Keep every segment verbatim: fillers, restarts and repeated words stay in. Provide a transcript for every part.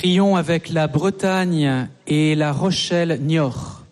Prions avec la Bretagne et la Rochelle-Niort.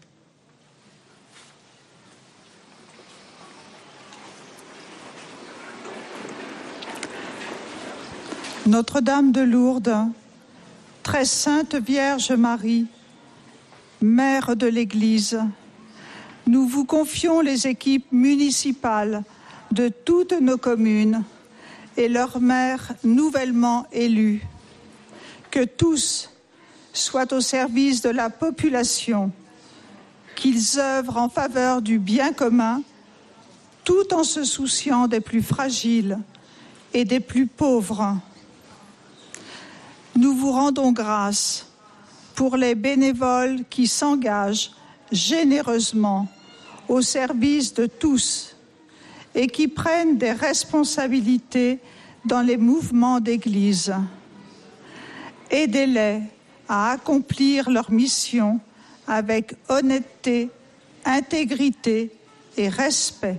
Notre-Dame de Lourdes, très sainte Vierge Marie, Mère de l'Église, nous vous confions les équipes municipales de toutes nos communes et leurs maires nouvellement élus. Que tous soient au service de la population, qu'ils œuvrent en faveur du bien commun, tout en se souciant des plus fragiles et des plus pauvres. Nous vous rendons grâce pour les bénévoles qui s'engagent généreusement au service de tous et qui prennent des responsabilités dans les mouvements d'église. Aidez-les à accomplir leur mission avec honnêteté, intégrité et respect.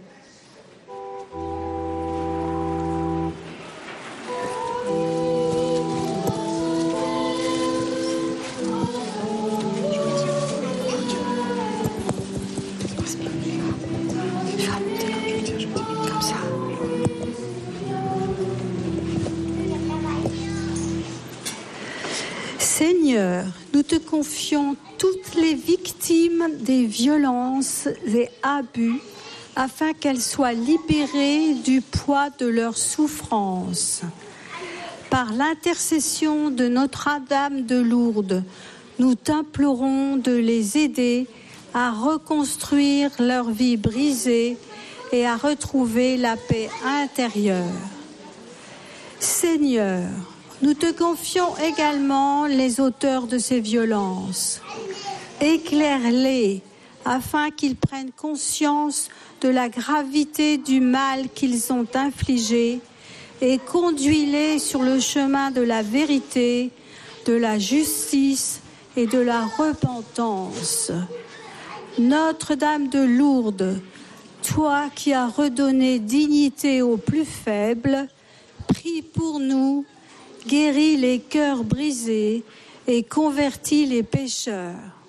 Seigneur, nous te confions toutes les victimes des violences et abus afin qu'elles soient libérées du poids de leurs souffrances. Par l'intercession de Notre-Dame de Lourdes, nous t'implorons de les aider à reconstruire leur vie brisée et à retrouver la paix intérieure. Seigneur, nous te confions également les auteurs de ces violences. Éclaire-les afin qu'ils prennent conscience de la gravité du mal qu'ils ont infligé et conduis-les sur le chemin de la vérité, de la justice et de la repentance. Notre-Dame de Lourdes, toi qui as redonné dignité aux plus faibles, prie pour nous, guéris les cœurs brisés et convertis les pécheurs.